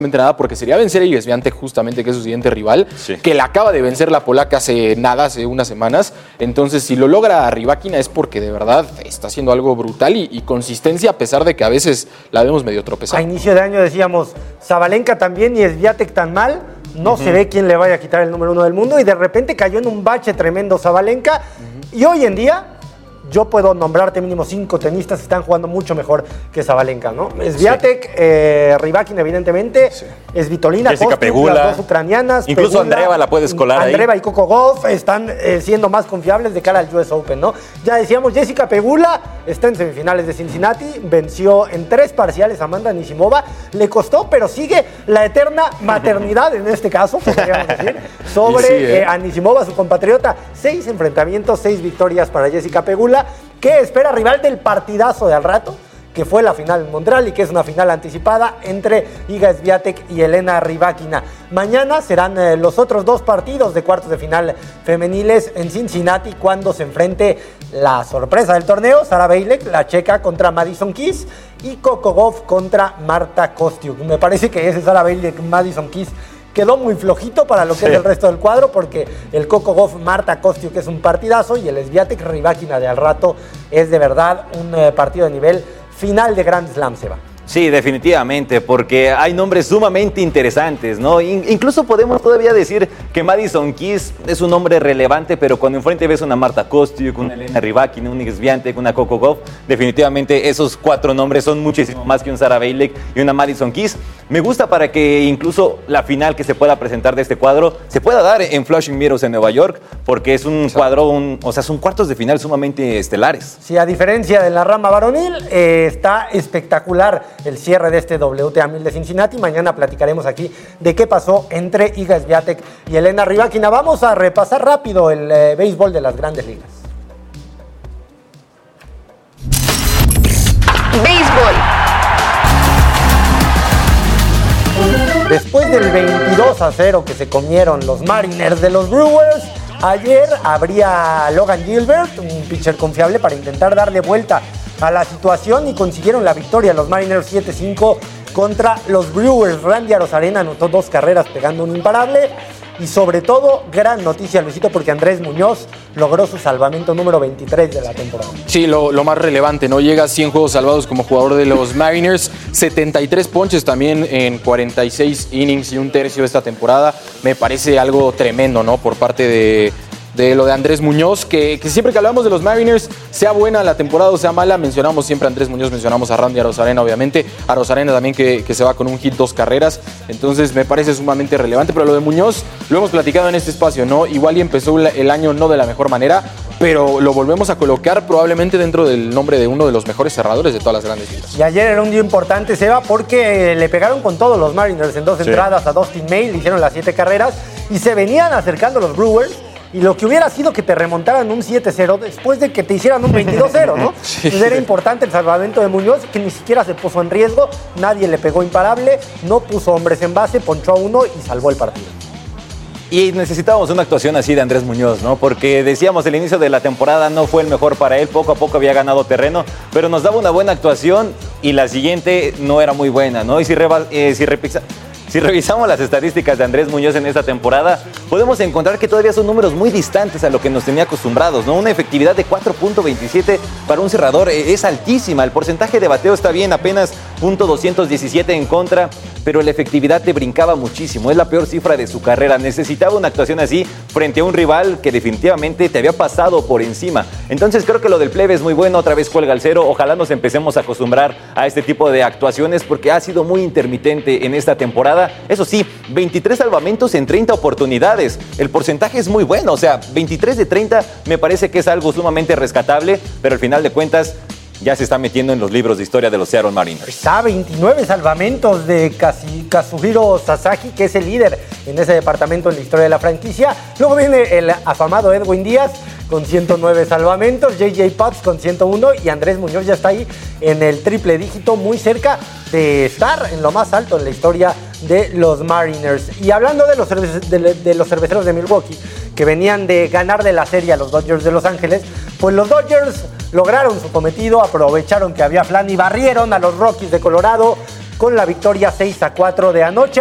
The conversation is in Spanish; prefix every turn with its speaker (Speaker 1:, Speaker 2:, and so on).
Speaker 1: nada, porque sería vencer a Iga Swiatek justamente, que es su siguiente rival, que la acaba de vencer la polaca hace unas semanas. Entonces, si lo logra Rybakina es porque de verdad está haciendo algo brutal y consistencia, a pesar de que a veces la vemos medio tropezar.
Speaker 2: A inicio de año decíamos, Sabalenka también y Swiatek tan mal, no se ve quién le vaya a quitar el número 1 del mundo, y de repente cayó en un bache tremendo Sabalenka, y hoy en día yo puedo nombrarte mínimo 5 tenistas que están jugando mucho mejor que Sabalenka, ¿no? Swiatek, Rybakina, evidentemente, Svitolina,
Speaker 3: Jessica
Speaker 2: Kostyuk,
Speaker 3: Pegula,
Speaker 2: las dos ucranianas.
Speaker 3: incluso
Speaker 2: Pegula,
Speaker 3: Andreeva la puedes colar ahí.
Speaker 2: Andreeva y Coco Gauff están siendo más confiables de cara al US Open, ¿no? Ya decíamos, Jessica Pegula está en semifinales de Cincinnati, venció en 3 parciales a Amanda Anisimova, le costó, pero sigue la eterna maternidad, en este caso, podríamos decir, sobre Anisimova, su compatriota. 6 enfrentamientos, 6 victorias para Jessica Pegula, que espera rival del partidazo de al rato, que fue la final en Montreal y que es una final anticipada entre Iga Swiatek y Elena Rybakina. Mañana serán los otros 2 partidos de cuartos de final femeniles en Cincinnati, cuando se enfrente la sorpresa del torneo, Sara Bejlek, la checa, contra Madison Keys, y Coco Gauff contra Marta Kostyuk. Me parece que ese Sara Bejlek, Madison Keys quedó muy flojito para lo que es el resto del cuadro, porque el Coco Gauff, Marta Kostyuk es un partidazo, y el Swiatek Rybakina de al rato es de verdad un partido de nivel final de Grand Slam, Seba.
Speaker 3: Sí, definitivamente, porque hay nombres sumamente interesantes, ¿no? Incluso podemos todavía decir que Madison Keys es un nombre relevante, pero cuando enfrente ves una Marta Kostyuk, una Elena Rybakina, una Iga Swiatek, una Coco Gauff, definitivamente esos 4 nombres son muchísimo más que un Sara Bejlek y una Madison Keys. Me gusta para que incluso la final que se pueda presentar de este cuadro se pueda dar en Flushing Meadows en Nueva York, porque es un cuadro, son cuartos de final sumamente estelares.
Speaker 2: Sí, a diferencia de la rama varonil, está espectacular el cierre de este WTA 1000 de Cincinnati. Mañana platicaremos aquí de qué pasó entre Iga Swiatek y Elena Rybakina. Vamos a repasar rápido el béisbol de las Grandes Ligas.
Speaker 4: Béisbol.
Speaker 2: Después del 22-0 que se comieron los Mariners de los Brewers, ayer habría Logan Gilbert, un pitcher confiable, para intentar darle vuelta a la situación, y consiguieron la victoria. Los Mariners 7-5 contra los Brewers. Randy Arozarena anotó 2 carreras pegando un imparable, y sobre todo, gran noticia, Luisito, porque Andrés Muñoz logró su salvamento número 23 de la temporada.
Speaker 1: Sí, lo más relevante, ¿no? Llega a 100 juegos salvados como jugador de los Mariners, 73 ponches también en 46 innings y 1/3 esta temporada. Me parece algo tremendo, ¿no? Por parte de lo de Andrés Muñoz, que siempre que hablamos de los Mariners, sea buena la temporada o sea mala, mencionamos siempre a Andrés Muñoz, mencionamos a Randy Arozarena, obviamente. Arozarena también que se va con un hit, 2 carreras. Entonces me parece sumamente relevante. Pero lo de Muñoz lo hemos platicado en este espacio, ¿no? Igual y empezó el año no de la mejor manera, pero lo volvemos a colocar probablemente dentro del nombre de uno de los mejores cerradores de todas las Grandes Ligas.
Speaker 2: Y ayer era un día importante, Seba, porque le pegaron con todos los Mariners en 2 entradas a Dustin May, le hicieron las 7 carreras, y se venían acercando los Brewers. Y lo que hubiera sido que te remontaran un 7-0 después de que te hicieran un 22-0, ¿no?
Speaker 1: Sí.
Speaker 2: Entonces era importante el salvamento de Muñoz, que ni siquiera se puso en riesgo, nadie le pegó imparable, no puso hombres en base, ponchó a 1 y salvó el partido.
Speaker 3: Y necesitábamos una actuación así de Andrés Muñoz, ¿no? Porque decíamos, el inicio de la temporada no fue el mejor para él, poco a poco había ganado terreno, pero nos daba una buena actuación, y la siguiente no era muy buena, ¿no? Y si revisamos las estadísticas de Andrés Muñoz en esta temporada, podemos encontrar que todavía son números muy distantes a lo que nos tenía acostumbrados, ¿no? Una efectividad de 4.27 para un cerrador es altísima. El porcentaje de bateo está bien, apenas .217 en contra, pero la efectividad te brincaba muchísimo. Es la peor cifra de su carrera. Necesitaba una actuación así frente a un rival que definitivamente te había pasado por encima. Entonces creo que lo del plebe es muy bueno. Otra vez cuelga el 0. Ojalá nos empecemos a acostumbrar a este tipo de actuaciones, porque ha sido muy intermitente en esta temporada. Eso sí, 23 salvamentos en 30 oportunidades. El porcentaje es muy bueno, o sea, 23 de 30 me parece que es algo sumamente rescatable, pero al final de cuentas ya se está metiendo en los libros de historia de los Seattle Mariners.
Speaker 2: Está 29 salvamentos de Kazuhiro Sasaki, que es el líder en ese departamento en la historia de la franquicia. Luego viene el afamado Edwin Díaz con 109 salvamentos, J.J. Potts con 101, y Andrés Muñoz ya está ahí en el triple dígito, muy cerca de estar en lo más alto en la historia de los Mariners. Y hablando de los cerveceros de Milwaukee, que venían de ganar de la serie a los Dodgers de Los Ángeles, pues los Dodgers lograron su cometido, aprovecharon que había flan y barrieron a los Rockies de Colorado con la victoria 6-4 de anoche.